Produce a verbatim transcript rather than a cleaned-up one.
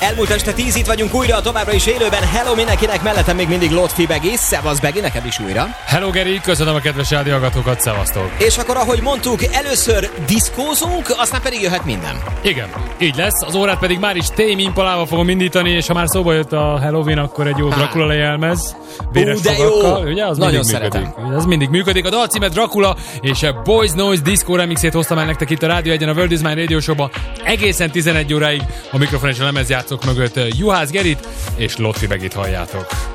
Elmúlt este tíz, itt vagyunk újra, továbbra is élőben. Hello mindenkinek, mellettem még mindig Lotfi Begi. Szevasz Begi, neked is újra. Hello Geri, köszönöm a kedves rádióhallgatókat, szevasztok. És akkor, ahogy mondtuk, először diszkózunk, aztán pedig jöhet minden. Igen, így lesz, az órát pedig már is Tame Impalával fogom indítani, és ha már szóba jött a Halloween, akkor egy jó Dracula lejelmez. Véres fogakkal, ugye? Az nagyon mindig szeretem. Működik. Ez mindig működik. A dal címe Dracula, és a Boys Noise Disco remixét hoztam el nektek itt a Rádió egyen a World is Mine Radio Show-ba. Egészen tizenegy óráig a mikrofon és a lemezjátszók mögött Juhász Gerit és Lotfi Begit halljátok.